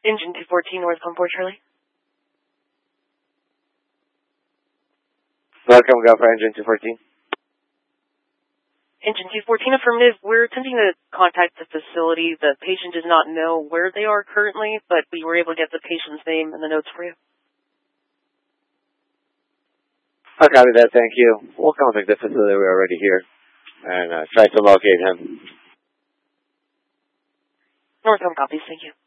Engine 214, North Convoy Charlie. Welcome, go for Engine 214. Engine 214, affirmative. We're attempting to contact the facility. The patient does not know where they are currently, but we were able to get the patient's name and the notes for you. I'll copy that, thank you. We'll contact the facility, we're already here, and try to locate him. Northcom copies, thank you.